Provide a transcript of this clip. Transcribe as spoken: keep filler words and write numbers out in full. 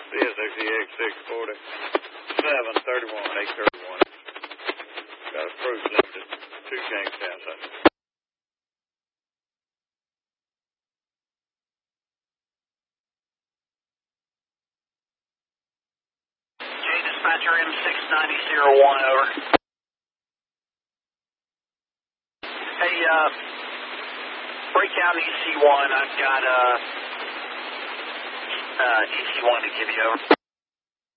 C S X E X six forty, seven thirty-one, eight thirty-one. Got a cruise limited to Jamestown, sir. Dispatcher M six nine zero one, over. Hey, uh, break out E C one. I've got uh, uh, E C one to give you, over.